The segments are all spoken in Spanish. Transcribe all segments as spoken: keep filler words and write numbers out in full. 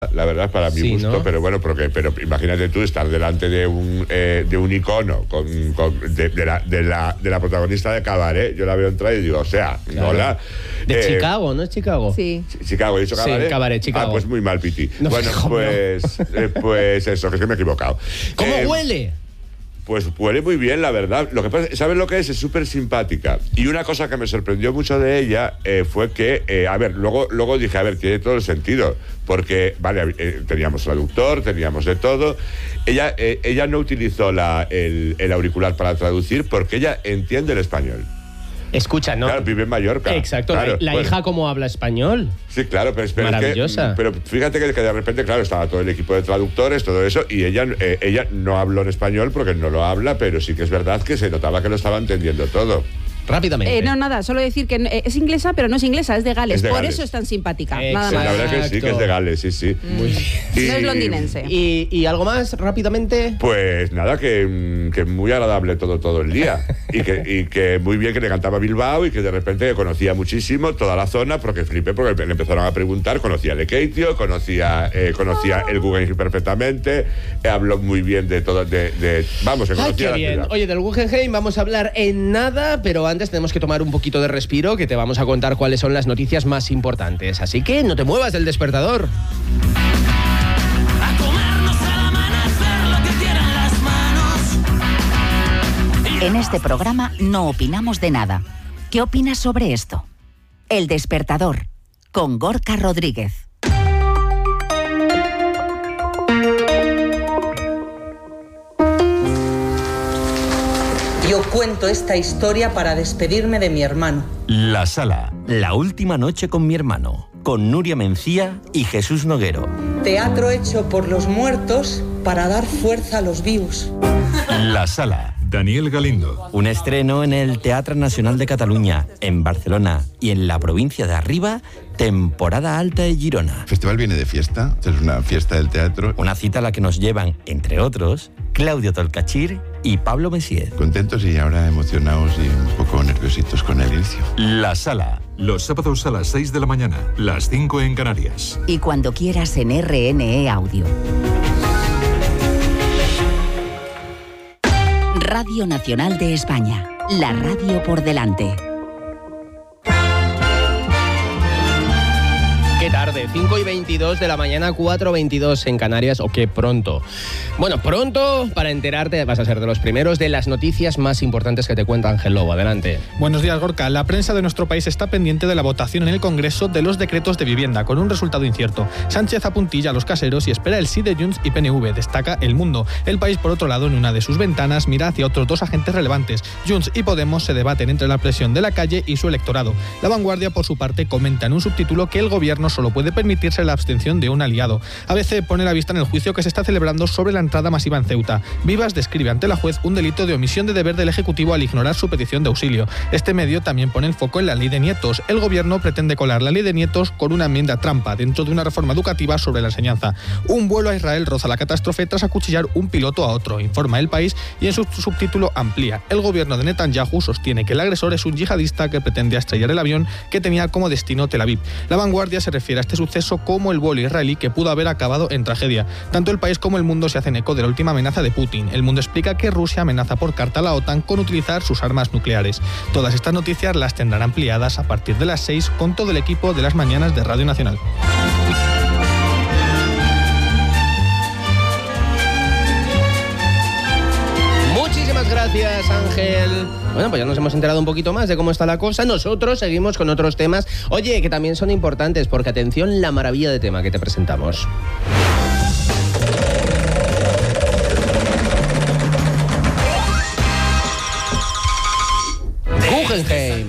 La verdad, para mi sí, gusto, ¿no? pero bueno, porque, pero imagínate tú estar delante de un eh, de un icono con, con de, de, la, de, la, de la protagonista de Cabaret. Yo la veo entrar y digo, o sea, claro. hola. De eh, Chicago, ¿no es Chicago? Sí. Chicago, ¿he dicho Cabaret? Sí, Cabaret, Chicago. Ah, pues muy mal, Piti. No, bueno, hijo, pues, eh, pues eso, que es que me he equivocado. ¿Cómo Eh, huele? Pues huele muy bien, la verdad. Lo que pasa, ¿sabes lo que es? Es súper simpática. Y una cosa que me sorprendió mucho de ella eh, fue que, eh, a ver, luego, luego dije, a ver, tiene todo el sentido. Porque, vale, eh, teníamos traductor, teníamos de todo. Ella, eh, ella no utilizó la, el, el auricular para traducir porque ella entiende el español. Escucha, ¿no? Claro, vive en Mallorca. Exacto, claro, la, la bueno. hija cómo habla español. Sí, claro, pero, pero Maravillosa. Es que, pero fíjate que, que de repente, claro, estaba todo el equipo de traductores, todo eso, y ella, eh, ella no habló en español porque no lo habla, pero sí que es verdad que se notaba que lo estaba entendiendo todo. Rápidamente. Eh, no, nada, solo decir que eh, es inglesa, pero no es inglesa, es de Gales. Es de Por Gales. eso es tan simpática. Exacto. Nada Sí, más. la verdad que sí, que es de Gales, sí, sí. Muy bien. Y- No es londinense. ¿Y, y algo más, rápidamente? Pues nada, que, mm, que muy agradable todo todo el día. Y que, y que muy bien que le cantaba Bilbao y que de repente conocía muchísimo toda la zona, porque flipé, porque le empezaron a preguntar, conocía Lekeitio, conocía, eh, conocía el Guggenheim perfectamente, eh, habló muy bien de todo, de, de vamos, que Ay, conocía qué la bien. ciudad. Oye, del Guggenheim vamos a hablar en nada, pero antes tenemos que tomar un poquito de respiro, que te vamos a contar cuáles son las noticias más importantes. Así que no te muevas del despertador. A comernos al amanecer lo que quieran las manos. En este programa no opinamos de nada. ¿Qué opinas sobre esto? El Despertador, con Gorka Rodríguez. Yo cuento esta historia para despedirme de mi hermano. La Sala, la última noche con mi hermano, con Nuria Mencía y Jesús Noguero. Teatro hecho por los muertos para dar fuerza a los vivos. La Sala, Daniel Galindo. un estreno en el Teatre Nacional de Cataluña, en Barcelona y en la provincia de Arriba, temporada alta de Girona. El festival viene de fiesta, es una fiesta del teatro. Una cita a la que nos llevan, entre otros, Claudio Tolcachir y Pablo Messier. Contentos y ahora emocionados y un poco nerviositos con el inicio. La Sala. Los sábados a las seis de la mañana, las cinco en Canarias. Y cuando quieras en R N E Audio. Radio Nacional de España. La radio por delante. Qué tarde, cinco y veintidós de la mañana, cuatro y veintidós en Canarias, o qué pronto. Bueno, pronto para enterarte, vas a ser de los primeros, de las noticias más importantes que te cuenta Ángel Lobo. Adelante. Buenos días, Gorka. La prensa de nuestro país está pendiente de la votación en el Congreso de los decretos de vivienda, con un resultado incierto. Sánchez apuntilla a los caseros y espera el sí de Junts y P N V, destaca El Mundo. El País, por otro lado, en una de sus ventanas, mira hacia otros dos agentes relevantes. Junts y Podemos se debaten entre la presión de la calle y su electorado. La Vanguardia, por su parte, comenta en un subtítulo que el gobierno solo puede permitirse la abstención de un aliado. A B C pone la vista en el juicio que se está celebrando sobre la entrada masiva en Ceuta. Vivas describe ante la juez un delito de omisión de deber del Ejecutivo al ignorar su petición de auxilio. Este medio también pone el foco en la ley de nietos. El gobierno pretende colar la ley de nietos con una enmienda trampa dentro de una reforma educativa sobre la enseñanza. Un vuelo a Israel roza la catástrofe tras acuchillar un piloto a otro, informa El País, y en su subtítulo amplía. El gobierno de Netanyahu sostiene que el agresor es un yihadista que pretendía estrellar el avión que tenía como destino Tel Aviv. La Vanguardia se refiere a este suceso como el vuelo israelí que pudo haber acabado en tragedia. Tanto El País como El Mundo se hacen eco de la última amenaza de Putin. El Mundo explica que Rusia amenaza por carta a la OTAN con utilizar sus armas nucleares. Todas estas noticias las tendrán ampliadas a partir de las seis con todo el equipo de las mañanas de Radio Nacional. Muchísimas gracias, Ángel. Bueno, pues ya nos hemos enterado un poquito más de cómo está la cosa. Nosotros seguimos con otros temas. Oye, que también son importantes, porque atención, la maravilla de tema que te presentamos. Guggenheim.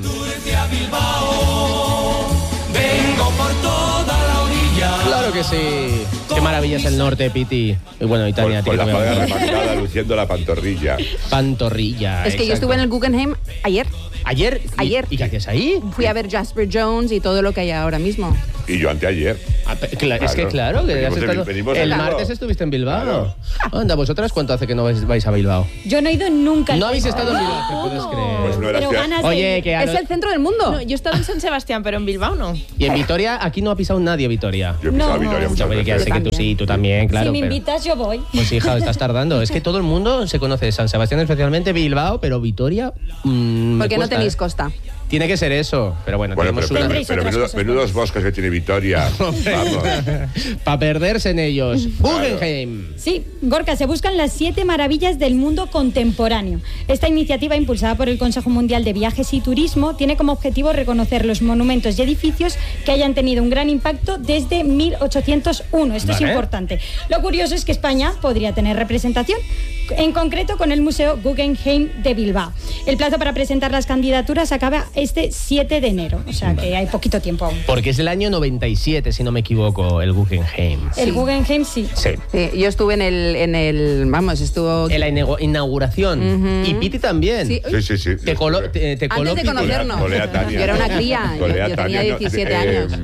Vengo por toda la orilla. Claro que sí. Qué maravilla es el norte, Piti. Y bueno, y Tania, Con, a ti con que la también. falda remangada luciendo la pantorrilla. Pantorrilla. Es que yo exacto. estuve en el Guggenheim ayer. ¿Ayer? ¿Y- Ayer. ¿Y qué hacías ahí? Fui a ver Jasper Jones y todo lo que hay ahora mismo. Y yo anteayer. Ah, pe- cla- Es que claro, que has Venimos de- estado- venimos de el Bilbao. martes estuviste en Bilbao. Claro. Anda, ¿vosotras cuánto hace que no vais, vais a Bilbao? Yo no he ido nunca. No habéis estado en No. Bilbao, ¿te puedes creer? Pues no era Pero cierto. ganas de Oye, ir. que a Es los- el centro del mundo. No, yo he estado en San Sebastián, pero en Bilbao no. Y en Vitoria, aquí no ha pisado nadie, Vitoria. Yo he pisado No, Vitoria muchas Yo me veces. sé que tú sí, tú también, claro. si me pero- invitas, yo voy. Pues hija, estás tardando. Es que todo el mundo se conoce de San Sebastián, especialmente Bilbao, pero Vitoria. mm, me Porque no cuesta, tenéis ¿eh? costa. Tiene que ser eso. Pero bueno, Bueno, pero, tenemos pero, una. pero menudo- menudos bosques que tiene Vitoria. Vamos. Para perderse en ellos. Guggenheim. Sí, Gorka, se buscan las siete maravillas del mundo contemporáneo. Esta iniciativa, impulsada por el Consejo Mundial de Viajes y Turismo, tiene como objetivo reconocer los monumentos y edificios que hayan tenido un gran impacto desde mil ochocientos uno. Esto Vale. es importante. Lo curioso es que España podría tener representación, en concreto con el Museo Guggenheim de Bilbao. El plazo para presentar las candidaturas acaba este siete de enero, o sea que hay poquito tiempo aún. Porque es del año noventa y siete, si no me equivoco, el Guggenheim. El Guggenheim sí. Sí. Sí, yo estuve en el, en el, vamos, estuvo... En la inaugura- inauguración. Ujú. Y Piti también. Sí. Sí, sí, sí. Te coló, te, te coló Antes de Piti. conocernos. Colé a Tania. Yo era una cría, yo- Colé a yo Tania, tenía no, diecisiete eh, años.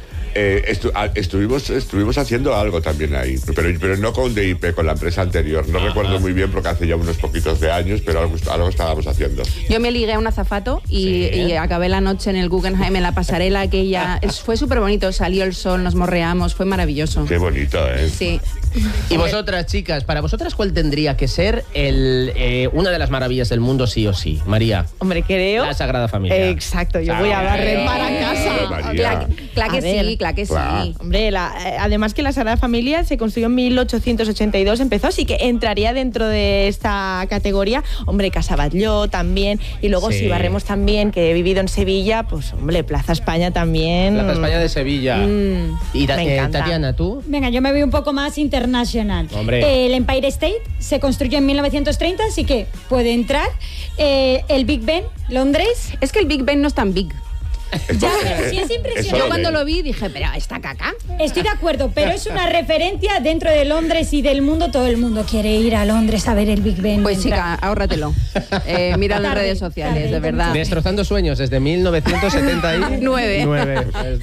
eh, estu- a- estuvimos, estuvimos haciendo algo también ahí, pero, pero no con D I P, con la empresa anterior. No recuerdo muy bien porque hace ya unos poquitos de años, pero algo, algo estábamos haciendo. Yo me ligué a un azafato y, y acabé la noche en el Guggenheim, en la pasarela aquella. Es- fue súper bonito, salió el sol, nos morreamos, fue maravilloso. Qué bonito, ¿eh? Sí. Y vosotras, chicas, para vosotras, ¿cuál tendría que ser el, eh, una de las maravillas del mundo, sí o sí? María. Hombre, creo. La Sagrada Familia. Exacto, yo voy a barrer para casa. María. Claro que A ver. sí, claro que Claro. sí. Hombre, la- eh, además que la Sagrada Familia se construyó en mil ochocientos ochenta y dos, empezó, así que entraría dentro de esta categoría. Hombre, Casa Batlló también. Y luego, Sí. si barremos también, que he vivido en Sevilla, pues, hombre, Plaza España también. Plaza España de Sevilla. Mm, y Ta- me eh, encanta. Tatiana, ¿tú? Venga, yo me voy un poco más internacional. Hombre. El Empire State se construyó en mil novecientos treinta, así que puede entrar. Eh, el Big Ben, Londres. Es que el Big Ben no es tan big. Ya, pero sí es impresionante. Yo cuando lo vi dije, pero esta caca. Estoy de acuerdo, pero es una referencia dentro de Londres y del mundo. Todo el mundo quiere ir a Londres a ver el Big Ben. Pues chica, ahórratelo. Eh, mira en las Tarde, redes sociales, tarde, de verdad. Destrozando sueños desde mil novecientos setenta y Nueve. nueve.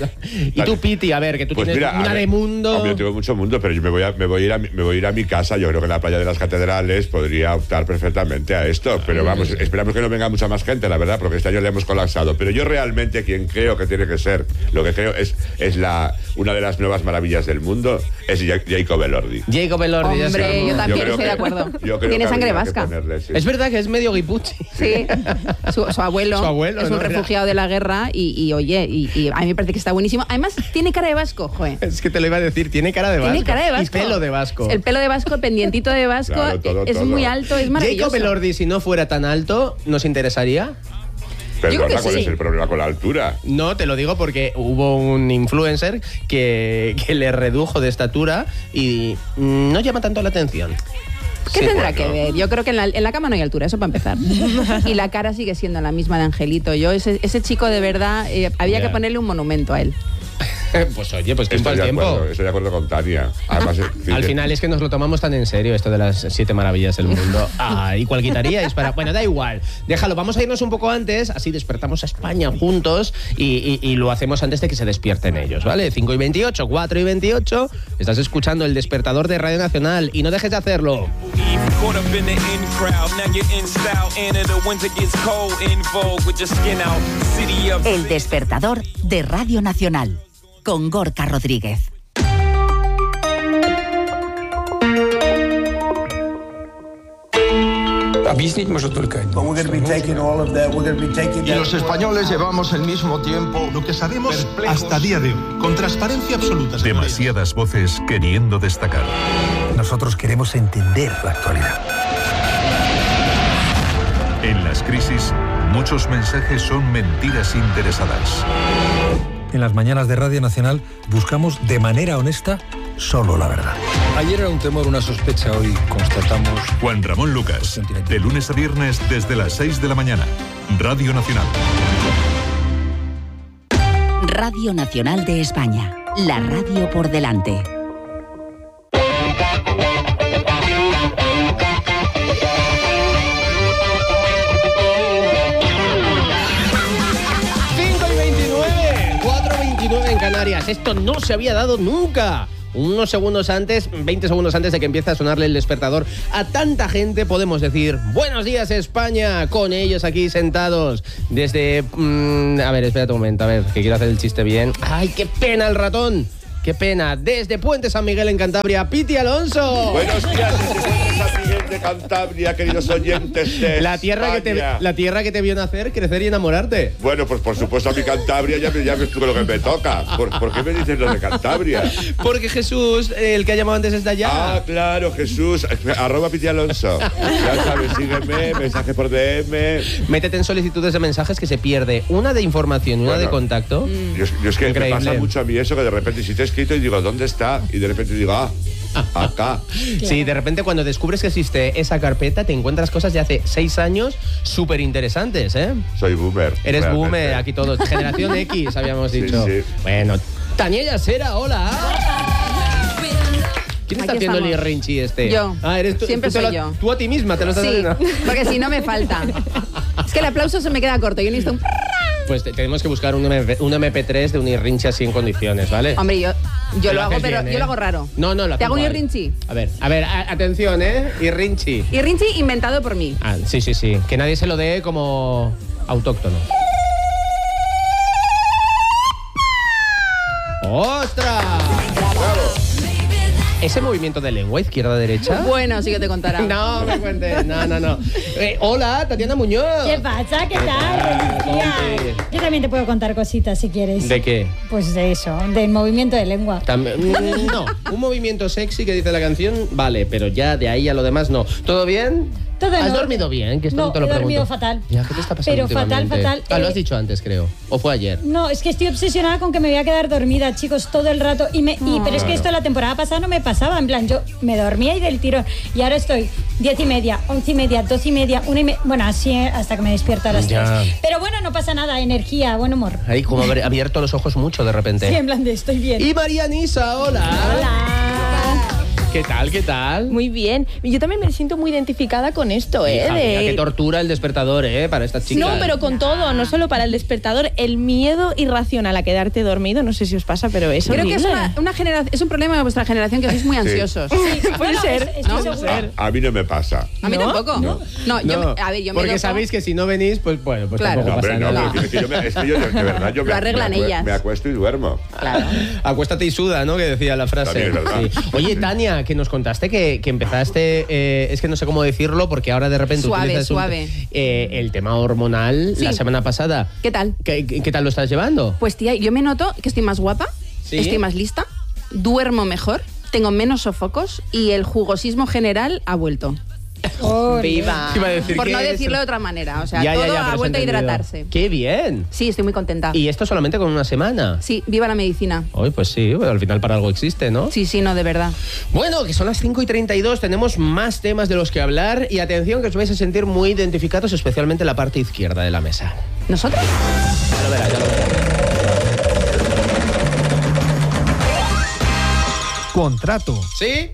Y tú, Piti, a ver, que tú Pues tienes mira, a una ver, de mundo. hombre, yo tengo mucho mundo, pero yo me voy, a, me, voy a ir a, mi- me voy a ir a mi casa. Yo creo que la playa de las catedrales podría optar perfectamente a esto. Pero vamos, esperamos que no venga mucha más gente, la verdad, porque este año le hemos colapsado. Pero yo realmente quien creo que tiene que ser, lo que creo es, es la, una de las nuevas maravillas del mundo, es Ja- Jacob Elordi. Jacob Elordi. ya Hombre, sabemos. yo también creo estoy de que- acuerdo. yo creo Tiene que sangre habría que vasca. ponerle, sí. Es verdad que es medio guipuchi. Sí, su, su abuelo, Su abuelo, es ¿no? un refugiado de la guerra y, y, oye, y, y a mí me parece que está buenísimo. Además, tiene cara de vasco, joder. Es que te lo iba a decir, tiene cara de vasco. Tiene cara de vasco. Y pelo de vasco. El pelo de vasco, el pendientito de vasco, Claro, todo, es todo. muy alto, es maravilloso. Jacob Elordi, si no fuera tan alto, ¿nos interesaría? Perdona, creo que ¿cuál sí. es el problema con la altura? No, te lo digo porque hubo un influencer que, que le redujo de estatura y mm, no llama tanto la atención. ¿Qué Sí, tendrá bueno. que ver? Yo creo que en la, en la cama no hay altura, eso para empezar. Y la cara sigue siendo la misma de Angelito. Yo, ese, ese chico de verdad, eh, había Ya. que ponerle un monumento a él. Pues oye, pues tiempo Estoy al de, tiempo. acuerdo, estoy de acuerdo con Tania. Además, eh, Al final es que nos lo tomamos tan en serio esto de las siete maravillas del mundo. Ah, ¿y cuál quitaríais para...? Bueno, da igual. Déjalo, vamos a irnos un poco antes, así despertamos a España juntos y, y- y lo hacemos antes de que se despierten ellos, ¿vale? cinco y veintiocho, cuatro y veintiocho. Estás escuchando el despertador de Radio Nacional y no dejes de hacerlo. Caught up in the in crowd, now you're in style. And the winter gets cold, in vogue with your skin out. City of El despertador de Radio Nacional con Gorka Rodríguez. Объяснить может только один. Y los españoles llevamos el mismo tiempo. Lo que sabemos hasta día de hoy, con transparencia absoluta. Demasiadas voces queriendo destacar. Nosotros queremos entender la actualidad. En las crisis, muchos mensajes son mentiras interesadas. En las mañanas de Radio Nacional buscamos de manera honesta solo la verdad. Ayer era un temor, una sospecha, hoy constatamos... Juan Ramón Lucas, de lunes a viernes desde las seis de la mañana. Radio Nacional. Radio Nacional de España. La radio por delante. cinco y veintinueve, cuatro y veintinueve en Canarias. Esto no se había dado nunca. Unos segundos antes, veinte segundos antes de que empiece a sonarle el despertador a tanta gente, podemos decir buenos días España, con ellos aquí sentados desde... mmm, a ver, espérate un momento, a ver, que quiero hacer el chiste bien. ¡Ay, qué pena el ratón! qué pena. Desde Puente San Miguel en Cantabria, Piti Alonso. Buenos días desde Puente San Miguel de Cantabria, queridos oyentes de la tierra que te La tierra que te vio nacer, crecer y enamorarte. Bueno, pues por supuesto a mi Cantabria ya me, ya me lo que me toca. ¿Por, ¿Por qué me dices lo de Cantabria? Porque Jesús, el que ha llamado antes, es de allá. Ah, claro, Jesús. Arroba Piti Alonso. Ya sabes, sígueme, mensaje por D M. Métete en solicitudes de mensajes que se pierde una de información y una bueno, de contacto. Mm. Yo, yo es que Increíble. me pasa mucho a mí eso, que de repente si te he escrito y digo, ¿dónde está? Y de repente digo, ah, acá. Sí, de repente cuando descubres que existe esa carpeta te encuentras cosas de hace seis años súper interesantes, ¿eh? Soy boomer. Eres realmente. boomer, aquí todos. Generación X, habíamos dicho. Sí, sí. Bueno, Tania Yasera, hola. ¿Quién está Aquí haciendo estamos. el irrinchi este? Yo. Ah, eres tú. Siempre tú soy lo, yo. Tú a ti misma te lo estás sí, haciendo. porque si no me falta. Es que el aplauso se me queda corto. Yo necesito un... Pues te, tenemos que buscar un, M P, un M P tres de un irrinchi así en condiciones, ¿vale? Hombre, yo, yo lo, lo hago, pero bien, ¿eh? yo lo hago raro. No, no, lo ¿Te hago un igual. irrinchi? A ver, a ver, a, atención, ¿eh? Irrinchi. Irrinchi inventado por mí. Ah, sí, sí, sí. Que nadie se lo dé como autóctono. ¡Ostras! ¿Ese movimiento de lengua izquierda-derecha? Bueno, sí que te contará. No, me cuentes. No, no, no. Eh, hola, Tatiana Muñoz. ¿Qué pasa? ¿Qué tal? Buenos Yo también te puedo contar cositas si quieres. ¿De qué? Pues de eso, del movimiento de lengua. También, no, un movimiento sexy que dice la canción, vale, pero ya de ahí a lo demás no. ¿Todo bien? Todo ¿Has no. dormido bien? Que esto no, no te lo he dormido pregunto. fatal. Ya, ¿qué te está pasando Pero fatal, últimamente? fatal. Ah, lo eh, has dicho antes, creo. ¿O fue ayer? No, es que estoy obsesionada con que me voy a quedar dormida, chicos, todo el rato. Y me, y, Oh. pero es que esto la temporada pasada no me pasaba. En plan, yo me dormía y del tirón. Y ahora estoy diez y media, once y media, doce y media, una y media. Bueno, así eh, hasta que me despierto a las Ya. tres. Pero bueno, no pasa nada. Energía, buen humor. Ahí como haber abierto los ojos mucho de repente. Sí, en plan de estoy bien. Y María Nisa, hola. Hola. ¿Qué tal, qué tal? Muy bien. Yo también me siento muy identificada con esto, ¿eh? Hija de... mía, qué tortura el despertador, ¿eh? Para estas chicas. No, pero con todo, no solo para el despertador, el miedo irracional a quedarte dormido, no sé si os pasa, pero es Creo horrible. que es, una, una generación, es un problema de vuestra generación que sois muy ansiosos. Sí, puede Bueno, ser. es- estoy ¿No? segura. A mí no me pasa. A mí ¿No? tampoco. No. No, yo, No, me- a ver, yo me porque dopo- sabéis que si no venís, pues bueno, pues Claro. tampoco No, pasa hombre, no, nada. pero es que yo, me, es que yo de, de verdad yo Lo me, arreglan me, acue- ellas. me acuesto y duermo. Claro. Acuéstate y suda, ¿no? Que decía la frase. También es verdad. Sí. Oye, Tania, que nos contaste que, que empezaste, eh, es que no sé cómo decirlo, porque ahora de repente Suave, utilizas un- suave. eh, el tema hormonal Sí. la semana pasada. ¿Qué tal? ¿Qué, qué, qué tal lo estás llevando? Pues tía, yo me noto que estoy más guapa, ¿Sí? estoy más lista, duermo mejor, tengo menos sofocos y el jugosismo general ha vuelto. Ole. Viva. Iba a decir Por que no es- decirlo de otra manera. O sea, Ya, ya, todo ya, pero ha se vuelto a entendido. hidratarse. ¡Qué bien! Sí, estoy muy contenta. Y esto solamente con una semana. Sí, viva la medicina. Hoy, pues sí, pero al final para algo existe, ¿no? Sí, sí, no, de verdad. Bueno, que son las cinco y treinta y dos, tenemos más temas de los que hablar y atención que os vais a sentir muy identificados, especialmente en la parte izquierda de la mesa. ¿Nosotros? Ya lo verás, ya lo verás. Contrato. ¿Sí?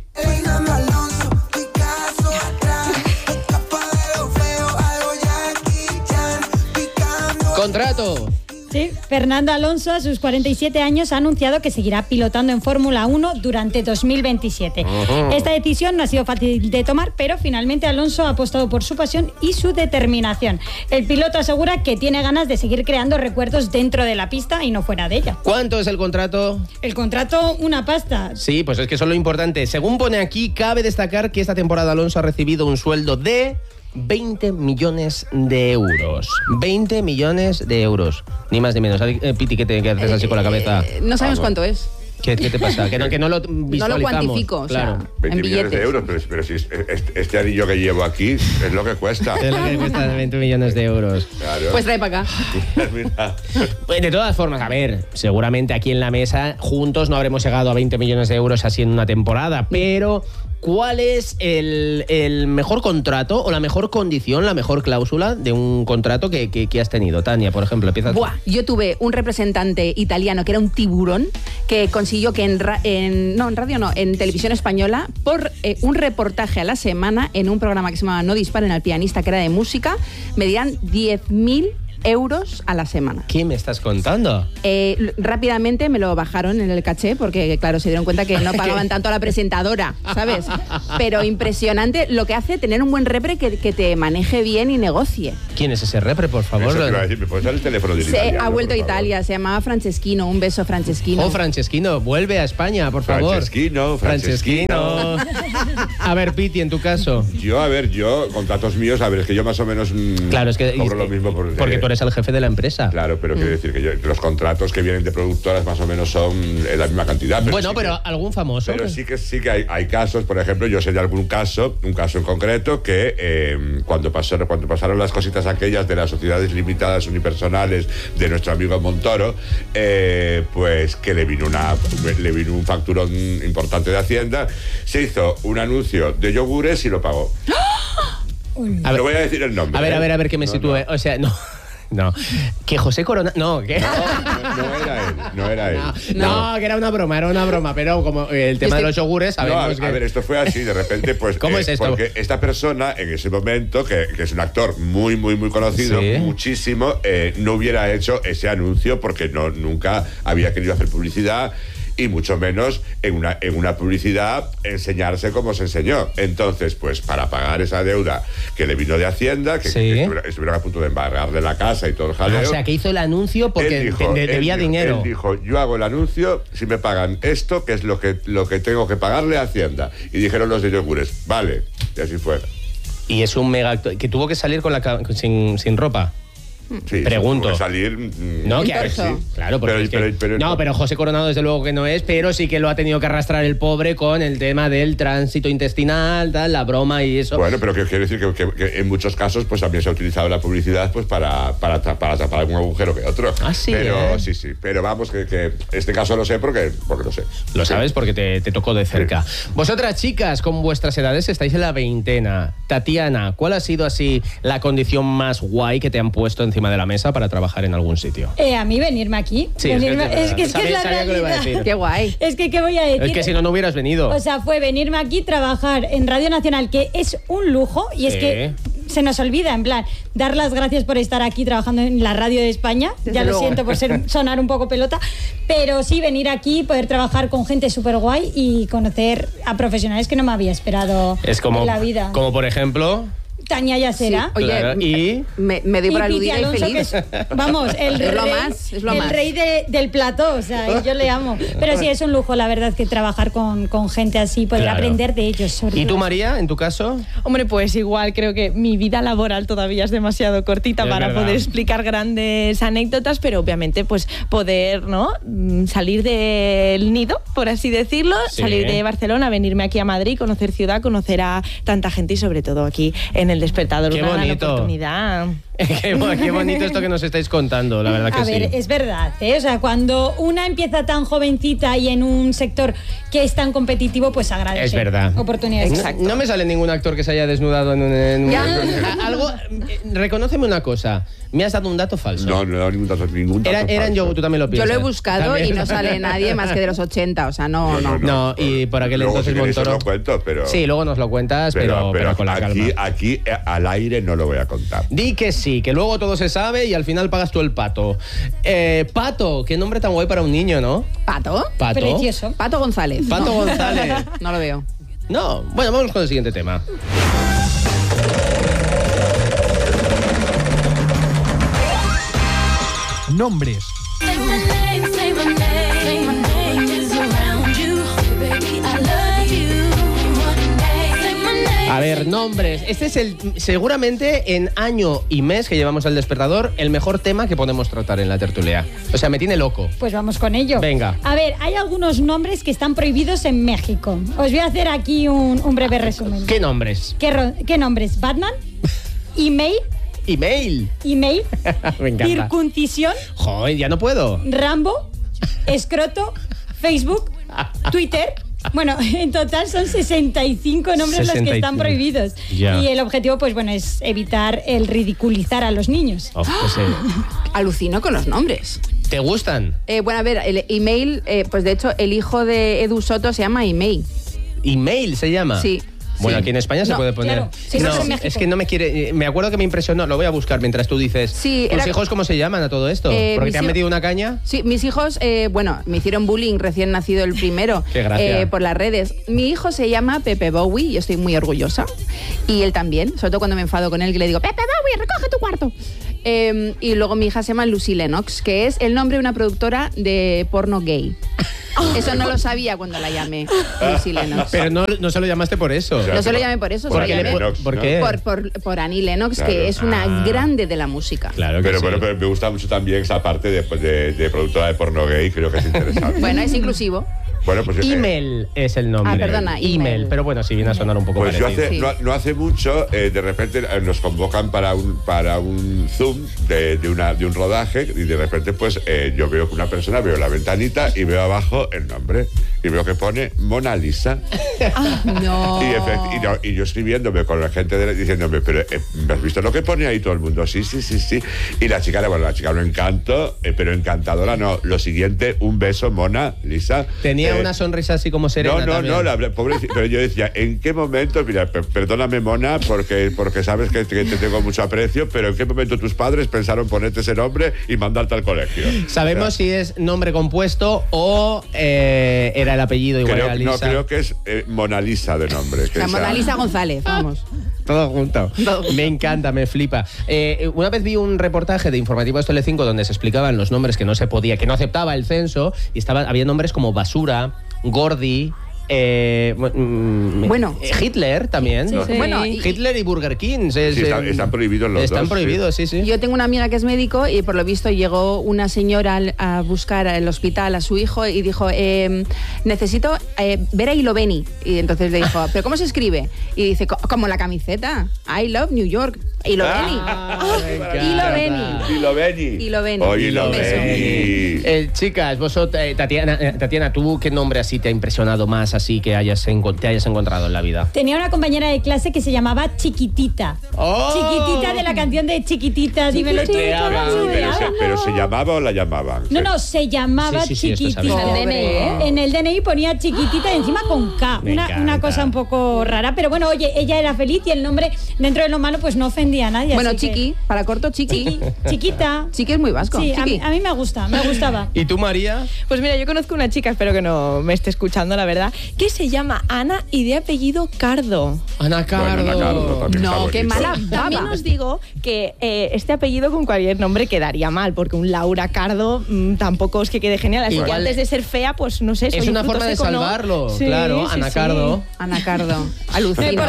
Contrato. Sí, Fernando Alonso, a sus cuarenta y siete años, ha anunciado que seguirá pilotando en Fórmula uno durante dos mil veintisiete. Ujú. Esta decisión no ha sido fácil de tomar, pero finalmente Alonso ha apostado por su pasión y su determinación. El piloto asegura que tiene ganas de seguir creando recuerdos dentro de la pista y no fuera de ella. ¿Cuánto es el contrato? El contrato, una pasta. Sí, pues es que eso es lo importante. Según pone aquí, cabe destacar que esta temporada Alonso ha recibido un sueldo de veinte millones de euros. veinte millones de euros. Ni más ni menos. Eh, Piti, ¿qué te qué haces así con la cabeza? Eh, no sabemos Vamos. cuánto es. ¿Qué, qué te pasa? Que no, que no lo visualizamos. cuantifico, o sea, claro. veinte en millones de billetes. euros, pero, pero si es- este, este anillo que llevo aquí es lo que cuesta. Es lo que cuesta veinte millones de euros. Claro. Pues trae para acá. Mira. Pues de todas formas, a ver, seguramente aquí en la mesa juntos no habremos llegado a veinte millones de euros así en una temporada, pero ¿cuál es el, el mejor contrato o la mejor condición, la mejor cláusula de un contrato que, que, que has tenido? Tania, por ejemplo, empieza tú. Buah, yo tuve un representante italiano que era un tiburón que consiguió que en, ra- en no en radio no, en televisión española por eh, un reportaje a la semana en un programa que se llamaba No disparen al pianista, que era de música, me dieran diez mil euros a la semana. ¿Qué me estás contando? Eh, l- rápidamente me lo bajaron en el caché porque, claro, se dieron cuenta que no pagaban tanto a la presentadora, ¿sabes? Pero impresionante lo que hace tener un buen repre que, que te maneje bien y negocie. ¿Quién es ese repre, por favor? Eso te iba a decir, ¿me puedes dar el teléfono del Se italiano, ha vuelto a por favor? Italia, se llamaba Franceschino, un beso Franceschino. Oh, Franceschino, vuelve a España, por favor. Franceschino, Franceschino. A ver, Piti, en tu caso. Yo, a ver, yo, contratos míos, a ver, es que yo más o menos mm, Claro, es que cobro lo mismo. Porque, porque tú eres el jefe de la empresa. Claro, pero quiero decir que yo- los contratos que vienen de productoras más o menos son eh, la misma cantidad. Pero Bueno, sí pero que- algún famoso. Pero sí que sí que hay, hay casos, por ejemplo, yo sé de algún caso, un caso en concreto, que eh, cuando, pasaron, cuando pasaron las cositas aquellas de las sociedades limitadas unipersonales de nuestro amigo Montoro, eh, pues que le vino, una, le vino un facturón importante de Hacienda, se hizo un anuncio de yogures y lo pagó. A ver, No voy a decir el nombre. A ver, ¿eh? a ver, a ver que me No, sitúe. O sea, no. No. Que José Corona. No, que. No, no era él, no era él. No, que era una broma, era una broma. Pero como el tema de los yogures, No, sabemos a, que. a ver, esto fue así, de repente, pues. ¿Cómo es esto? Porque esta persona, en ese momento, que, que es un actor muy, muy, muy conocido, Sí. muchísimo, eh, no hubiera hecho ese anuncio porque no, nunca había querido hacer publicidad. Y mucho menos en una, en una publicidad enseñarse como se enseñó. Entonces, pues para pagar esa deuda que le vino de Hacienda, que, Sí. que estuvieron, estuvieron a punto de embargarle la casa y todo el jaleo. Ah, o sea, que hizo el anuncio porque Él dijo- de- él debía dijo- dinero. Él dijo, yo hago el anuncio si me pagan esto, que es lo que, lo que tengo que pagarle a Hacienda. Y dijeron los de yogures, vale, y así fue. Y es un mega actor. Que tuvo que salir con la ca- sin, sin ropa. Sí, Pregunto. tuvo que salir. mm, No, que sí. claro, porque Pero- es que- pero- pero- no, pero José Coronado desde luego que no es, pero sí que lo ha tenido que arrastrar el pobre con el tema del tránsito intestinal, tal, la broma y eso. Bueno, pero que quiero decir que, que- que en muchos casos pues también se ha utilizado la publicidad pues para, para, ta- para tapar algún agujero que otro. Ah, sí, Pero ¿eh? sí, sí. Pero vamos, que, que este caso lo sé porque, porque lo sé. Lo sabes porque te, te tocó de cerca. Vosotras, chicas, con vuestras edades estáis en la veintena. Tatiana, ¿cuál ha sido así la condición más guay que te han puesto encima de la mesa para trabajar en algún sitio? Eh, a mí venirme aquí. Sí, es que venirme- es verdad. es que es, que es Sabía- la sabía que lo iba a realidad. decir. Qué guay. Es que, ¿qué voy a decir? Es que si no, no hubieras venido. O sea, fue venirme aquí, trabajar en Radio Nacional, que es un lujo, y es Sí. que se nos olvida, en plan, dar las gracias por estar aquí trabajando en la radio de España. Desde ya lo luego. siento por ser, sonar un poco pelota, pero sí venir aquí, poder trabajar con gente súper guay y conocer a profesionales que no me había esperado Es como, en la vida. como por ejemplo. Tania Yasera. Sí, oye, Claro, y- me, me doy Y por Piti aludida y Alonso, feliz. que es, vamos, el Es lo rey, más, es lo el más. rey de- del plató, o sea, y yo le amo. Pero sí, es un lujo, la verdad, que trabajar con, con gente así, poder Claro. aprender de ellos. sobre ¿Y tú, todo. María, en tu caso? Hombre, pues igual creo que mi vida laboral todavía es demasiado cortita Es para verdad. poder explicar grandes anécdotas, pero obviamente pues poder, ¿no? Mm, salir del nido, por así decirlo, Sí. salir de Barcelona, venirme aquí a Madrid, conocer ciudad, conocer a tanta gente y sobre todo aquí en El Despertador, Qué una gran bonito. oportunidad. qué, bo- qué bonito esto que nos estáis contando, la verdad que A sí. ver, es verdad, ¿eh? O sea, cuando una empieza tan jovencita y en un sector que es tan competitivo, pues agradece. Es verdad. Oportunidades. No, no me sale ningún actor que se haya desnudado en un... en un- Ya. a- algo, eh, reconóceme una cosa. Me has dado un dato falso. No, no he dado ningún dato, ningún dato Era- eran falso. yo, tú también lo Yo piensas. lo he buscado También. y no sale nadie más que de los ochenta, o sea, no, no. No, y por aquel Luego, entonces si queréis, os Montoro... lo cuento, pero... Sí, luego nos lo cuentas, pero, pero, con la aquí, calma. aquí eh, al aire no lo voy a contar. Di que sí, que luego todo se sabe y al final pagas tú el pato. Eh, Pato, qué nombre tan guay para un niño, ¿no? ¿Pato? Pato. Precioso. Pato González. Pato No. González. No lo veo. No, bueno, vamos con el siguiente tema. Nombres. A ver, nombres. Este es el, seguramente en año y mes que llevamos al despertador, el mejor tema que podemos tratar en la tertulia. O sea, me tiene loco. Pues vamos con ello. Venga. A ver, hay algunos nombres que están prohibidos en México. Os voy a hacer aquí un, un breve resumen. ¿Qué nombres? ¿Qué, ro- qué nombres? ¿Batman? ¿Email? Email. ¿Email? Me encanta. ¿Circuncisión? Joder, ya no puedo. ¿Rambo? ¿Escroto? ¿Facebook? ¿Twitter? Bueno, en total son sesenta y cinco nombres los que sesenta y están cinco. prohibidos. Ya. Y el objetivo, pues bueno, es evitar el ridiculizar a los niños. Oh, pues, eh, Alucino con los nombres. ¿Te gustan? Eh, bueno, a ver, el email, eh, pues de hecho, el hijo de Edu Soto se llama Email. Email se llama. Sí. Bueno, aquí en España se No, puede poner. claro. Sí, no, eso es en México. es que no me quiere. Me acuerdo que me impresionó. Lo voy a buscar mientras tú dices. Sí, ¿Tus era- hijos cómo se llaman a todo esto? Eh, Porque mis te han hij- metido una caña. Sí, mis hijos, eh, bueno, me hicieron bullying recién nacido el primero. Qué gracia. eh, por las redes. Mi hijo se llama Pepe Bowie y estoy muy orgullosa. Y él también, sobre todo cuando me enfado con él, que le digo, Pepe Bowie, recoge tu cuarto. Eh, y luego mi hija se llama Lucy Lennox, que es el nombre de una productora de porno gay. Eso no lo sabía cuando la llamé, Lucy Lennox. Pero no, no se lo llamaste por eso. No se lo llamé por eso, se ¿Por lo qué? llamé ¿Por, por qué? por, por, por Annie Lennox, Claro. que es una Ah. grande de la música. Claro que Pero sí. bueno, pero me gusta mucho también esa parte de, de, de productora de porno gay, creo que es interesante. Bueno, es inclusivo. Bueno, pues eh, Email es el nombre. Ah, perdona, Email. email. Pero bueno, si viene a sonar un poco Pues yo parecido. hace, no, no hace mucho, eh, de repente eh, nos convocan para un para un Zoom de, de, una, de un rodaje y de repente pues eh, yo veo que una persona, veo la ventanita y veo abajo el nombre y veo que pone Mona Lisa. No. Y, efect- y, no, y yo escribiéndome con la gente de, diciéndome, pero eh, ¿me has visto lo que pone ahí todo el mundo? Sí, sí, sí, sí. Y la chica, bueno, la chica un encanto, eh, pero encantadora no. Lo siguiente, un beso, Mona Lisa. Tenía Eh, una sonrisa así como serena. no, no, también. no, la, pobre, pero yo decía, ¿en qué momento? Mira, per- perdóname, Mona, porque, porque sabes que, que te tengo mucho aprecio, pero ¿en qué momento tus padres pensaron ponerte ese nombre y mandarte al colegio? ¿Sabemos O sea, si es nombre compuesto o eh, era el apellido igual creo, era Lisa? no, creo que es eh, Mona Lisa de nombre. que La esa- Mona Lisa González, vamos. Todo junto. Me encanta, me flipa. Eh, una vez vi un reportaje de Informativos Telecinco donde se explicaban los nombres que no se podía, que no aceptaba el censo, y estaban, había nombres como Basura, Gordi. Eh, mm, Bueno. eh, Hitler también. Sí, sí. Bueno, y- Hitler y Burger King. es, Sí, están, eh, están prohibidos los Están dos. prohibidos, sí, sí. Yo tengo una amiga que es médico y por lo visto llegó una señora al- a buscar al hospital a su hijo y dijo, eh, necesito eh, ver a Iloveni. Y entonces le dijo, ¿pero cómo se escribe? Y dice, "Co- como la camiseta. I love New York. Iloveni. Ah, Iloveni. Iloveni. Iloveni. Oye, Iloveni. Eh, chicas, vosotros, eh, Tatiana, eh, Tatiana, ¿tú qué nombre así te ha impresionado más, así que hayas enco- te hayas encontrado en la vida? Tenía una compañera de clase que se llamaba Chiquitita. ¡Oh! Chiquitita de la canción de Chiquitita, dímelo Chiquitita, chiquitita. sí, Pero se, pero se llamaba o la llamaban. No, no, se llamaba Sí, sí, sí, esto Chiquitita. sabía. En el D N I, ¿eh? En el D N I ponía Chiquitita y encima con K. Me Una, encanta. una cosa un poco rara. Pero bueno, oye, ella era feliz y el nombre, dentro de lo malo, pues no ofendía a nadie. Bueno, así que- Chiqui, para corto, Chiqui. Chiqui, chiquita. Chiqui es muy vasco. Sí, a Chiqui. mí, a mí me gusta, me gustaba. ¿Y tú, María? Pues mira, yo conozco una chica, espero que no me esté escuchando, la verdad, que se llama Ana y de apellido Cardo. Ana Cardo. Bueno, Ana Cardo también No, está qué bonito. mala También baba. os digo que eh, este apellido con cualquier nombre quedaría mal, porque un Laura Cardo mm, tampoco es que quede genial. Así que Igual- antes de ser fea, pues no sé, soy Es un una fruto forma de seco, ¿no? salvarlo, Sí, claro, sí, Ana sí. Cardo. Anacardo. Alucino.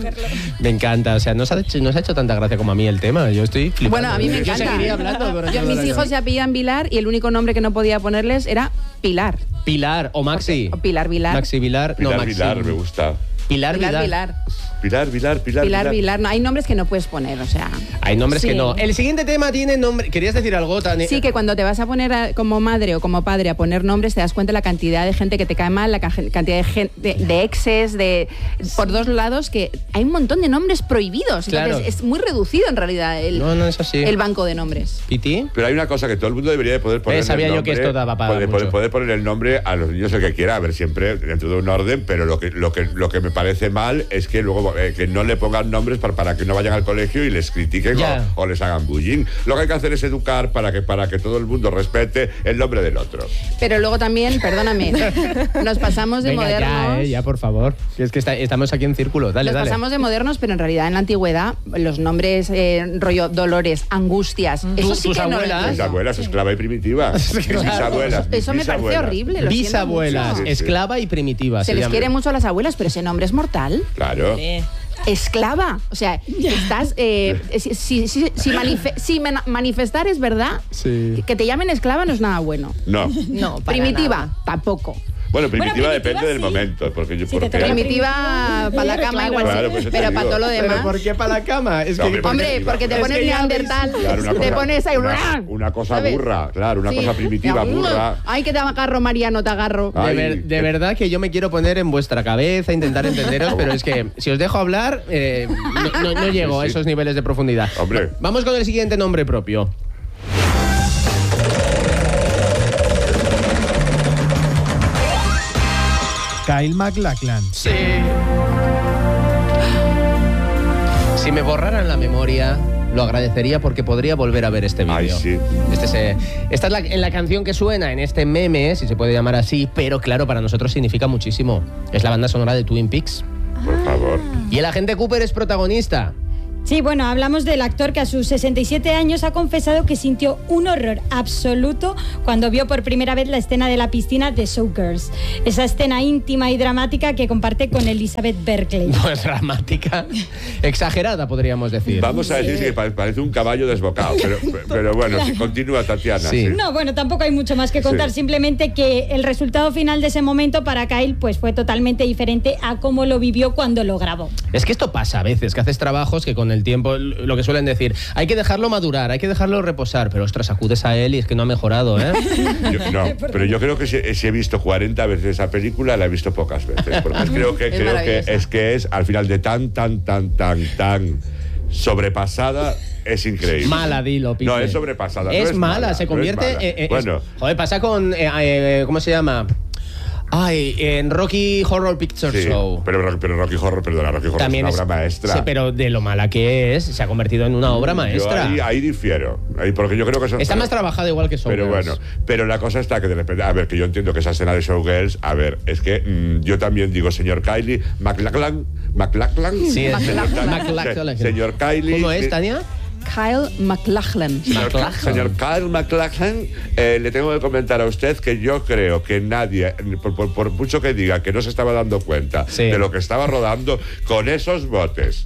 Me encanta, o sea, nos ha, hecho, nos ha hecho tanta gracia como a mí el tema. Yo estoy flipando. Bueno, a mí me Yo encanta. seguiría hablando durante Yo, todo el mis año. hijos se apellidan Vilar y el único nombre que no podía ponerles era Pilar. Pilar o Maxi. O Pilar Vilar. Maxi Vilar. No, Pilar Maxi. Vilar, me gusta. Pilar, Pilar Vilar. Vilar. Pilar, Vilar, Pilar, Pilar Vilar. No, hay nombres que no puedes poner, o sea. Hay nombres Sí. que no. El siguiente tema tiene nombre. ¿Querías decir algo, Tania? Sí, que cuando te vas a poner a- como madre o como padre a poner nombres, te das cuenta de la cantidad de gente que te cae mal, la ca- cantidad de, gen- de, de exes, de por dos lados, que hay un montón de nombres prohibidos. Claro. Entonces es muy reducido en realidad el, No, no es así. el banco de nombres. ¿Piti? Pero hay una cosa que todo el mundo debería de poder poner. Eh, sabía el yo que nombre, esto daba para poder, mucho. poder, poder poner el nombre a los niños el que quiera, a ver, siempre dentro de un orden, pero lo que, lo que, lo que me parece mal es que luego eh, que no le pongan nombres para, para que no vayan al colegio y les critiquen Ya. o, o les hagan bullying. Lo que hay que hacer es educar para que, para que todo el mundo respete el nombre del otro. Pero luego también, perdóname, nos pasamos de Venga, modernos. ya, eh, ya, por favor. Que es que está- estamos aquí en círculo. Dale, Nos dale. pasamos de modernos, pero en realidad en la antigüedad los nombres eh, rollo Dolores, Angustias, eso sí tus que no lo abuelas? Mis entiendo. abuelas, esclava y primitiva. Mis Claro. bisabuelas. mis Eso me parece bisabuelas. horrible. Lo siento Bisabuelas, mucho. Sí, sí. esclava y primitiva. Se les llama. quiere mucho a las abuelas, pero ese nombre es mortal. Claro. Esclava. O sea, estás. eh, si si, si, si manife- si mena- manifestar es verdad, Sí. que te llamen esclava no es nada bueno. No. No, para Primitiva, nada. tampoco. Bueno, primitiva, primitiva depende del sí. momento. Porque yo, Sí, te porque- toca Primitiva para la cama igual Claro, sí, pues eso te pero digo. para todo lo ¿Pero demás. por qué para la cama? Es No, que, hombre, Hombre, porque te Es pones que ya neandertal, Claro, una te cosa- pones ahí. una, una cosa ¿sabes? burra, claro, una Sí. cosa primitiva, Ya, burra. Ay, que te agarro, Mariano, te agarro. De, Ay, ver- de qué- verdad que yo me quiero poner en vuestra cabeza, intentar entenderos, pero es que si os dejo hablar, eh, no, no- no llego a Sí, sí. esos niveles de profundidad. Hombre. Va- Vamos con el siguiente nombre propio. Kyle MacLachlan. Sí. Si me borraran la memoria, lo agradecería porque podría volver a ver este vídeo. Ay, sí. Este se, esta es la, en la canción que suena en este meme, si se puede llamar así, pero claro, para nosotros significa muchísimo. Es la banda sonora de Twin Peaks. Por favor. Y el agente Cooper es protagonista. Sí, bueno, hablamos del actor que a sus sesenta y siete años ha confesado que sintió un horror absoluto cuando vio por primera vez la escena de la piscina de Showgirls. Esa escena íntima y dramática que comparte con Elizabeth Berkley. Pues dramática, exagerada podríamos decir. Vamos a decir que parece un caballo desbocado, pero, pero bueno, si continúa Tatiana. Sí. Sí. No, bueno, tampoco hay mucho más que contar, Sí. simplemente que el resultado final de ese momento para Kyle pues fue totalmente diferente a cómo lo vivió cuando lo grabó. Es que esto pasa a veces, que haces trabajos que con el tiempo, lo que suelen decir, hay que dejarlo madurar, hay que dejarlo reposar, pero ostras, acudes a él y es que no ha mejorado, ¿eh? Yo, no, pero yo creo que si, si he visto cuarenta veces esa película, la he visto pocas veces, porque creo que, Es creo que maravillosa. es que es, al final de tan, tan, tan, tan, tan sobrepasada, es increíble. Mala, dilo, Pipe. No, es sobrepasada. no Es, es mala, mala, se no convierte es mala. en... en- Bueno. es- joder, pasa con... eh, eh, ¿cómo se llama? Ay, en Rocky Horror Picture Sí, Show. pero, pero Rocky Horror, perdona, Rocky Horror También es una es- obra maestra. Sí, pero de lo mala que es, se ha convertido en una obra maestra. Yo ahí, ahí difiero, ahí, porque yo creo que son... Está más trabajada igual que Showgirls. Pero bueno, pero la cosa está que de repente, a ver, que yo entiendo que esa escena de Showgirls, a ver, es que mmm, yo también digo, señor Kylie, McLachlan, McLachlan, Sí, es señor, McLachlan. se- señor Kylie. ¿Cómo es, eh, Tania? Kyle MacLachlan. Señor, McLachlan. señor Kyle MacLachlan, eh, le tengo que comentar a usted que yo creo que nadie, por, por- por mucho que diga que no se estaba dando cuenta Sí. de lo que estaba rodando con esos botes.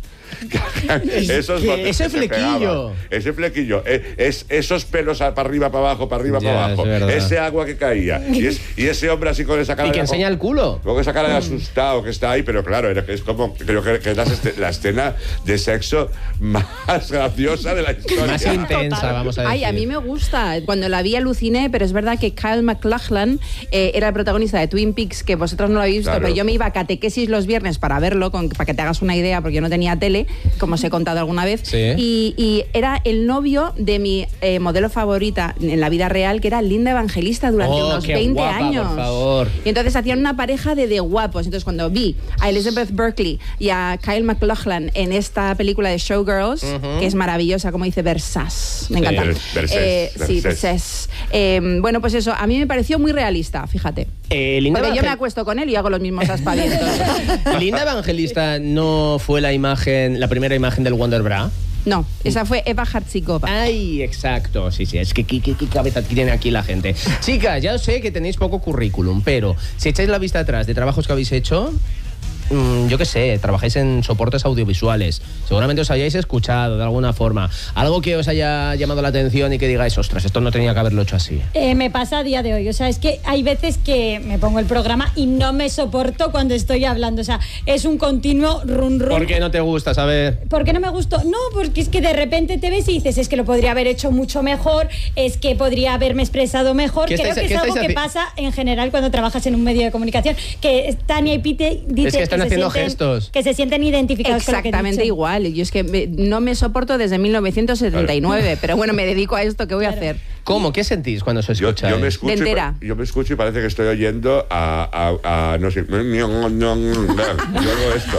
esos que botes ese que se flequillo. pegaban, ese flequillo, eh, es, esos pelos a- para arriba, para abajo, para arriba, Ya, para abajo, es verdad. ese agua que caía y, es- y ese hombre así con esa cara Y que de- enseña el culo. Luego esa cara de asustado que está ahí, pero claro, era que es como, creo que, que es la, este- la escena de sexo más graciosa de la historia. Más intensa, vamos a decir. Ay, a mí me gusta. Cuando la vi aluciné, pero es verdad que Kyle MacLachlan eh, era el protagonista de Twin Peaks, que vosotros no lo habéis visto, Claro. pero yo me iba a catequesis los viernes para verlo, con- para que te hagas una idea, porque yo no tenía tele, como os he contado alguna vez. Sí. Y, y era el novio de mi eh, modelo favorita en la vida real, que era Linda Evangelista durante Oh, unos qué veinte guapa, años. por favor. Y entonces hacían una pareja de, de guapos. Entonces cuando vi a Elizabeth Berkley y a Kyle MacLachlan en esta película de Showgirls, Ujú. que es maravillosa, como dice Versás, me Sí. encanta. Vers- Versés, Eh, sí, Versés. Versés. Eh, bueno, pues eso, a mí me pareció muy realista, fíjate. Eh, Linda, Porque yo me Evangel- acuesto con él y hago los mismos aspavientos. Linda Evangelista no fue la imagen, la primera imagen del Wonder Bra. No, esa fue Eva Hartsikova. Ay, exacto, sí, sí, es que qué, qué- qué cabeza tiene aquí la gente. Chicas, ya sé que tenéis poco currículum, pero si echáis la vista atrás de trabajos que habéis hecho, mm, yo qué sé, trabajáis en soportes audiovisuales, seguramente os hayáis escuchado de alguna forma, algo que os haya llamado la atención y que digáis, ostras, esto no tenía que haberlo hecho así. Eh, me pasa a día de hoy, o sea, es que hay veces que me pongo el programa y no me soporto cuando estoy hablando, o sea, es un continuo run run. ¿Por qué no te gusta, saber? ¿Por qué no me gustó? No, porque es que de repente te ves y dices, es que lo podría haber hecho mucho mejor, es que podría haberme expresado mejor. ¿Qué Creo estáis- que qué es algo estáis que haci- pasa en general cuando trabajas en un medio de comunicación, que Tania y Pite dicen Es que están se haciendo sienten- gestos. que se sienten identificados con lo que he Exactamente dicho. igual. Yo es que me- no me soporto desde mil novecientos setenta y nueve, pero bueno, me dedico a esto, ¿qué voy a hacer? ¿Cómo? ¿Qué sentís cuando os Yo, escucháis? yo me escucho De y, entera. pa- yo me escucho y parece que estoy oyendo a, a, a no sé, yo oigo esto.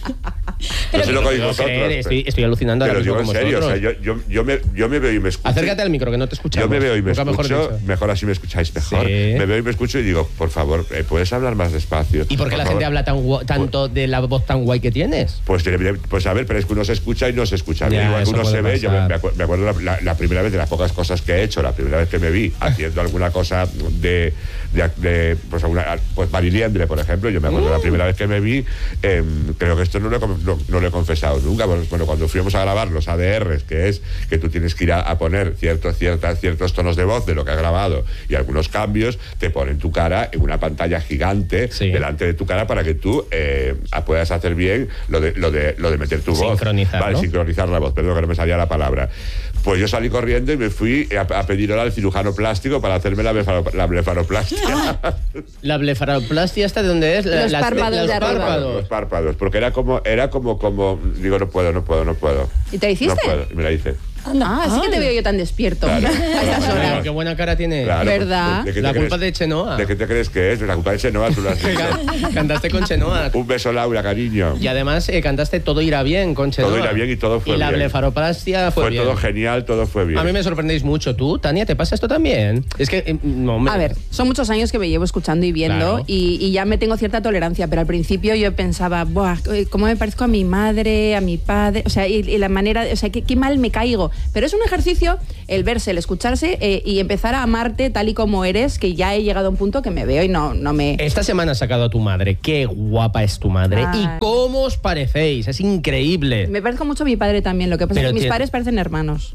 No sé lo que oís No vosotros. creer, estoy, estoy alucinando Pero ahora digo mismo en con serio, o sea, vosotros. yo, yo, yo, me, yo me veo y me escucho. Acércate al micro, que no te escuchamos. Yo me veo y me Nunca mejor escucho, dicho. mejor así me escucháis mejor. Sí. Me veo y me escucho y digo, por favor, eh, ¿puedes hablar más despacio? ¿Y por qué la gente habla tan gua- tanto de la voz tan guay que tienes? Pues, de- de- pues a ver, pero es que uno se escucha y no se escucha bien. Ya, Igual que eso uno puede se ve, yo me, pasar. me acu- me acuerdo la, la- la primera vez de las pocas cosas que he hecho, la primera vez que me vi haciendo alguna cosa de, de, de, pues, alguna, pues Mariliendre, por ejemplo, yo me acuerdo la primera vez que me vi, eh, creo que esto no lo, he con- no, no lo he confesado nunca. Bueno, bueno, cuando fuimos a grabar los A D Rs, que es que tú tienes que ir a, a poner ciertos, ciertas, ciertos tonos de voz de lo que has grabado y algunos cambios, te ponen tu cara en una pantalla gigante delante de tu cara para que tú eh, puedas hacer bien lo de, lo de, lo de meter tu voz. Sincronizar, Vale, ¿no? sincronizar la voz, perdón que no me salía la palabra. Pues yo salí corriendo y me fui a, a pedir hora al cirujano plástico para hacerme la, blefaro- la blefaroplastia. ¿La blefaroplastia esta de dónde es? La- Los las- párpados los de arriba. párpados. Los párpados, porque era como, era como, como, digo, no puedo, no puedo, no puedo. ¿Y te hiciste? No puedo, y me la hice. Ah, así que te veo yo tan despierto Claro. a estas horas. Claro, qué buena cara tiene. Claro, ¿Verdad? ¿de qué te La culpa crees? de Chenoa. ¿De qué te crees que es? La culpa de Chenoa, tú lo has dicho. Cantaste con Chenoa. Un beso, Laura, cariño. Y además eh, cantaste Todo irá bien con Chenoa. Todo irá bien y todo fue Y la bien. blefaroplastia fue, Fue bien. todo genial, todo fue bien. A mí me sorprendéis mucho. ¿Tú, Tania, te pasa esto también? Es que, eh, no, me... A ver, son muchos años que me llevo escuchando y viendo Claro. y, y ya me tengo cierta tolerancia, pero al principio yo pensaba, buah, ¿cómo me parezco a mi madre, a mi padre? O sea, y, y la manera, o sea, qué, qué mal me caigo. Pero es un ejercicio el verse, el escucharse eh, y empezar a amarte tal y como eres, que ya he llegado a un punto que me veo y no, no me... Esta semana has sacado a tu madre. Qué guapa es tu madre. Ay. ¿Y cómo os parecéis? Es increíble. Me parezco mucho a mi padre también, lo que pasa Pero es que mis tiene- padres parecen hermanos.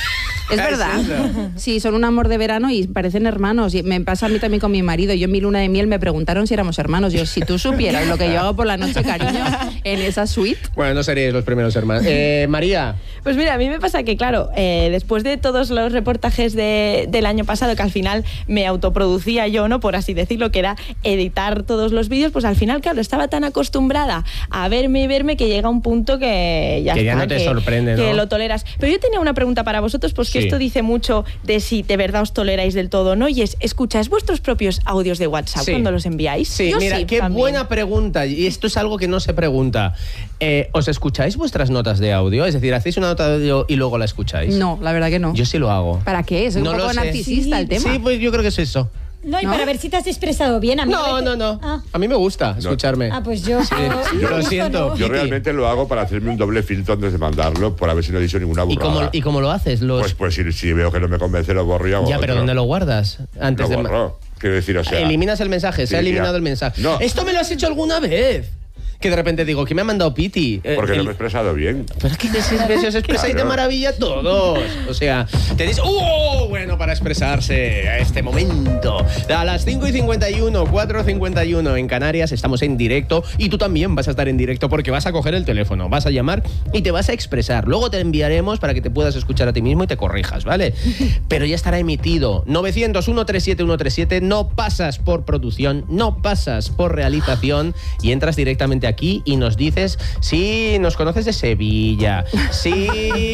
Es ¿Es verdad. eso? Sí, son un amor de verano y parecen hermanos. Y me pasa a mí también con mi marido. Yo en mi luna de miel me preguntaron si éramos hermanos. Yo, si tú supieras lo que yo hago por la noche, cariño, en esa suite. Bueno, no seríais los primeros hermanos. Eh, María. Pues mira, a mí me pasa que, claro, eh, después de todos los reportajes de- del año pasado, que al final me autoproducía yo, ¿no? Por así decirlo, que era editar todos los vídeos, pues al final, claro, estaba tan acostumbrada a verme y verme que llega un punto que ya Que ya está, no te que, sorprende, que ¿no? lo toleras. Pero yo tenía una pregunta para vosotros, pues que Sí. esto dice mucho de si de verdad os toleráis del todo, ¿no? Y es, ¿escucháis vuestros propios audios de WhatsApp Sí. cuando los enviáis? Sí, Yo mira, sí, qué también. buena pregunta. Y esto es algo que no se pregunta. Eh, ¿Os escucháis vuestras notas de audio? Es decir, ¿hacéis una nota de audio y luego la escucháis? No, la verdad que no. Yo sí lo hago. ¿Para qué? Soy No un lo poco sé. narcisista el tema. Sí, pues yo creo que es eso. No, y ¿No? para ver si te has expresado bien. A mí a No, veces- no, no. Ah, A mí me gusta escucharme. ah, pues yo... Yo lo siento. Yo Kiki. realmente lo hago para hacerme un doble filtro antes de mandarlo, por a ver si no he dicho ninguna ¿Y burrada. cómo, ¿Y cómo lo haces? Los... Pues, pues si, si veo que no me convence, lo borro y hago ya, pero otro. ¿dónde lo guardas? Antes Lo de... borro. Quiero decir, o sea... Eliminas el mensaje, se ha Sí, eliminado ya. el mensaje. No. Esto me lo has hecho alguna vez. Que de repente digo, ¿qué me ha mandado Piti? Eh, Porque no el- me he expresado bien. Pero es que si os expresáis de Claro. maravilla todos. O sea, tenéis... ¡Uh! Bueno, para expresarse a este momento. A las cinco y cincuenta y uno, cuatro y cincuenta y uno en Canarias estamos en directo y tú también vas a estar en directo porque vas a coger el teléfono, vas a llamar y te vas a expresar. Luego te enviaremos para que te puedas escuchar a ti mismo y te corrijas, ¿vale? Pero ya estará emitido. novecientos, ciento treinta y siete, ciento treinta y siete. No pasas por producción, no pasas por realización y entras directamente aquí y nos dices si nos conoces de Sevilla, si,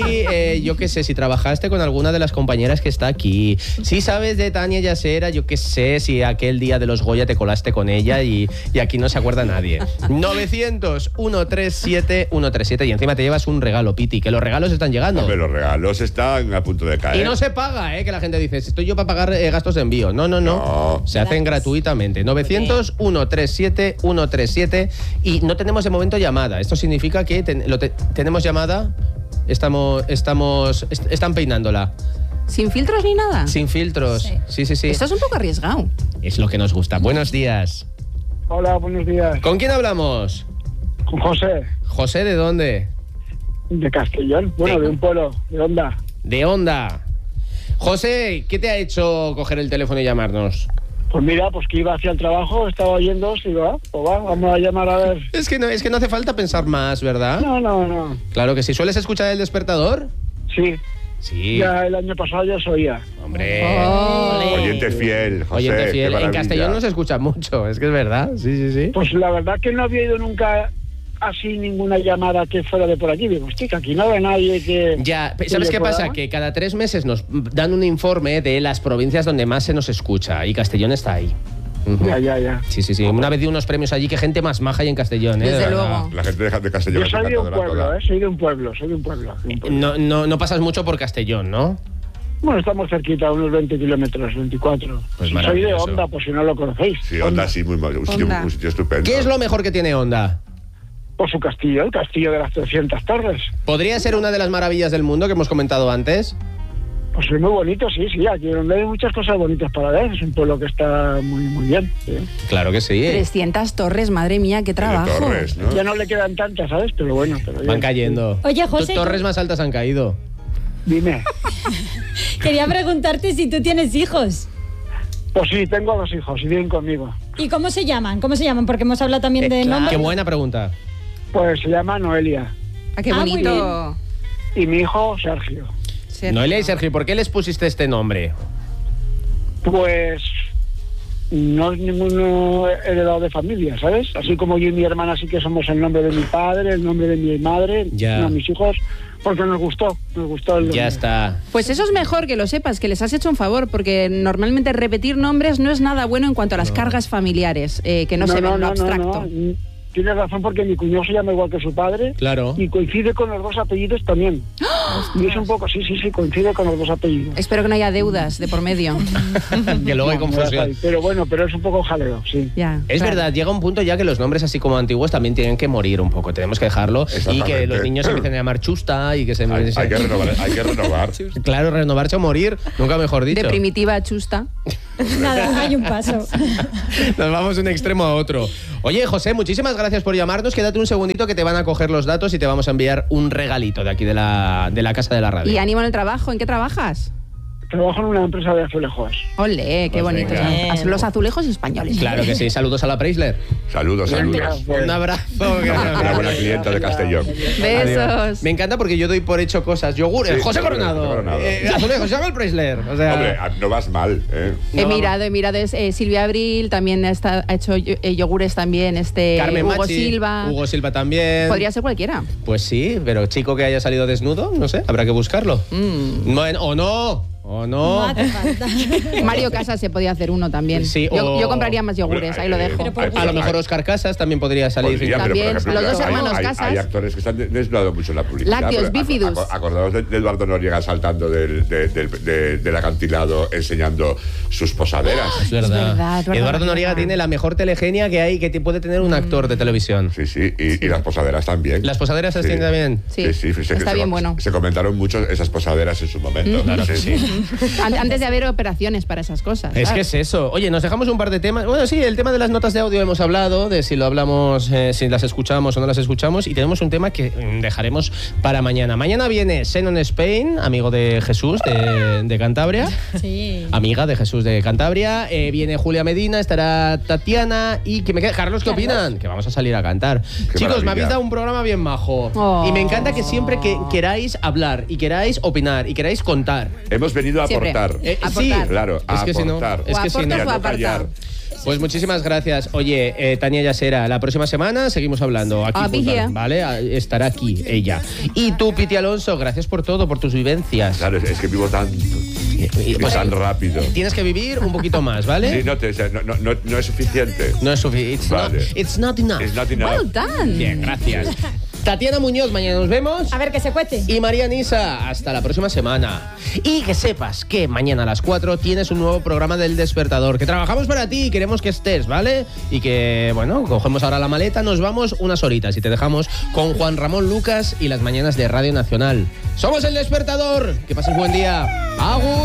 eh, yo qué sé, si trabajaste con alguna de las compañeras que está aquí, si sabes de Tania Yasera, yo qué sé, si aquel día de los Goya te colaste con ella y, y aquí no se acuerda nadie. novecientos, ciento treinta y siete, ciento treinta y siete y encima te llevas un regalo, Piti, que los regalos están llegando. Hombre, los regalos están a punto de caer. Y no se paga, ¿eh? Que la gente dice, estoy yo para pagar eh, gastos de envío. No, no, no. No. Se hacen gratuitamente. novecientos, ciento treinta y siete, ciento treinta y siete. Y no tenemos de momento llamada. Esto significa que ten- lo te- tenemos llamada. Estamos, estamos, est- están peinándola. ¿Sin filtros ni nada? Sin filtros. Sí. Sí, sí, sí. Esto es un poco arriesgado. Es lo que nos gusta. Buenos días. Hola, buenos días. ¿Con quién hablamos? Con José, José, ¿de dónde? de Castellón. Bueno, de un pueblo, de Onda. De Onda. José, ¿qué te ha hecho coger el teléfono y llamarnos? Pues mira, pues que iba hacia el trabajo, estaba oyendo, y va, pues va, vamos a llamar a ver. Es que no, es que no hace falta pensar más, ¿verdad? No, no, no. Claro que sí. ¿Sueles escuchar el despertador? Sí. Sí. Ya el año pasado ya os oía. Hombre. Oyente fiel, José. Oyente qué fiel. En maravilla. Castellón no se escucha mucho, es que es verdad. Sí, sí, sí. Pues la verdad que no había ido nunca así ninguna llamada que fuera de por aquí. Digo, hostia, que aquí no hay nadie que... Ya, que ¿sabes le qué pueda pasa? llamar. Que cada tres meses nos dan un informe de las provincias donde más se nos escucha y Castellón está ahí. Ujú. Ya, ya, ya. Sí, sí, sí. Una vez di unos premios allí, que gente más maja hay en Castellón, ¿eh? De Desde verdad. luego. La gente de, de Castellón Yo soy de un encantadora pueblo, toda. ¿eh? Soy de un pueblo, soy de un pueblo. de un pueblo. No, no, no pasas mucho por Castellón, ¿no? Bueno, estamos cerquita, unos veinte kilómetros, veinticuatro. Pues soy de maravilloso. Onda, por si no lo conocéis. Sí, Onda, sí, muy mal. Un sitio, Onda. un sitio estupendo. ¿Qué es lo mejor que tiene Onda? Por su castillo, el castillo de las trescientas torres. ¿Podría ser una de las maravillas del mundo que hemos comentado antes? Pues es muy bonito, sí, sí. Aquí donde hay muchas cosas bonitas para ver. Es un pueblo que está muy, muy bien. Sí. Claro que sí. trescientas torres, madre mía, qué trabajo. Torres, ¿no? Ya no le quedan tantas, ¿sabes? Pero bueno, pero Van bien. cayendo. Oye, José, Tus torres más altas han caído. Dime. quería preguntarte si tú tienes hijos. Pues sí, tengo dos hijos y viven conmigo. ¿Y cómo se llaman? ¿Cómo se llaman? Porque hemos hablado también de Eh, nombres. Qué buena pregunta. Pues se llama Noelia. Ah, qué Ah, muy bonito. Y mi hijo, Sergio. Sergio. Noelia y Sergio, ¿por qué les pusiste este nombre? Pues no es ninguno heredado de familia, ¿sabes? Así como yo y mi hermana sí que somos el nombre de mi padre, el nombre de mi madre, Ya. no, mis hijos, porque nos gustó, nos gustó el Ya nombre. está. Pues eso es mejor que lo sepas, que les has hecho un favor, porque normalmente repetir nombres no es nada bueno en cuanto a las cargas familiares, eh, que no, se ven en lo abstracto. no. Tienes razón, porque mi cuñado se llama igual que su padre. Claro. Y coincide con los dos apellidos también. Y es un poco, sí, sí, sí, coincide con los dos apellidos. Espero que no haya deudas de por medio. Que luego hay No, no las confusión. hay, pero bueno, pero es un poco jaleo, sí. Ya, Es claro. verdad, llega un punto ya que los nombres así como antiguos también tienen que morir un poco. Tenemos que dejarlo. Y Exactamente. que los niños se empiecen a llamar Chusta y que se... Hay, hay que renovar, hay que renovar. Claro, renovarse o morir, nunca mejor dicho. De primitiva a chusta. Nada, hay un paso. Nos vamos de un extremo a otro. Oye, José, muchísimas gracias por llamarnos. Quédate un segundito que te van a coger los datos y te vamos a enviar un regalito de aquí de la, de la Casa de la Radio. Y ánimo en el trabajo. ¿En qué trabajas? Trabajo en una empresa de azulejos. Ole, qué Pues bonitos. venga. Az- Los azulejos españoles. Claro que sí. Saludos a la Preisler. Saludos, saludos. Un abrazo. Una buena clienta de Castellón. Besos. Adiós. Me encanta porque yo doy por hecho cosas. Yogur, Sí, José José Coronado. Coronado. Eh, azulejos, se llama el Preisler. O sea, Hombre, no vas mal, ¿eh? He No, mirado, he mirado. Es, eh, Silvia Abril también está, ha hecho yo- eh, yogures también. Este, Carmen Hugo Machi, Silva. Hugo Silva también. Podría ser cualquiera. Pues sí, pero chico que haya salido desnudo, no sé, habrá que buscarlo. Mm. Bueno, o no, o no. No hace falta. Mario Casas se podía hacer uno también. Sí, yo, o- yo compraría más yogures, Hombre, ahí lo eh, dejo. Pero por hay- A lo mejor Oscar Casas también podría salir. Podría, pero, También, por ejemplo, los dos hay- hermanos hay, Casas. Hay actores que están de- desnudados mucho en la publicidad. Lácteos, pero bífidus. aco- Acordaos de, de Eduardo Noriega saltando del, de- del- de- del acantilado enseñando sus posaderas. Es verdad. verdad, Eduardo Eduardo Noriega. Noriega tiene la mejor telegenia que hay, que te- puede tener un actor de televisión. Sí, sí, y, y las posaderas también. ¿Las posaderas se Sí. tienen también? Sí, Sí, sí, se- está se- bien bueno. Se comentaron mucho esas posaderas en su momento. Claro que sí. An- Antes de haber operaciones para esas cosas. Es ¿sabes? que es eso. Oye, nos dejamos un par de temas. Bueno, sí, el tema de las notas de audio hemos hablado, de si lo hablamos, eh, si las escuchamos o no las escuchamos, y tenemos un tema que mm, dejaremos para mañana. Mañana viene Xenon Spain, amigo de Jesús de, de Cantabria. Sí. Amiga de Jesús de Cantabria. Eh, viene Julia Medina, estará Tatiana y que me queda. Carlos, ¿qué opinan? Que vamos a salir a cantar. Qué Chicos, me maravilla. habéis dado un programa bien majo. Oh. Y me encanta que siempre que queráis hablar y queráis opinar y queráis contar. Hemos venido a Siempre. aportar. Eh, Aportar. sí, Claro, a es que si no, aportar. es O que si no, aportas Y a o no aparta. callar. pues muchísimas gracias. Oye, eh, Tania Yasera, la próxima semana seguimos hablando aquí I'll be juntas, here. ¿vale? Ah, Estará aquí ella. Y tú, Piti Alonso, gracias por todo, por tus vivencias. Claro, es que vivo tan, Y- vivo tan rápido. Tienes que vivir un poquito más, ¿vale? Sí, no, te- no, no, no- no es suficiente. No es suficiente. It's, Vale. not, it's not enough. It's not enough. Well done. Bien, gracias. Tatiana Muñoz, mañana nos vemos. A ver, que se cuece. Y María Nisa, hasta la próxima semana. Y que sepas que mañana a las cuatro tienes un nuevo programa del Despertador, que trabajamos para ti y queremos que estés, ¿vale? Y que, bueno, cogemos ahora la maleta, nos vamos unas horitas y te dejamos con Juan Ramón Lucas y las mañanas de Radio Nacional. Somos el Despertador. Que pases buen día. ¡Agur!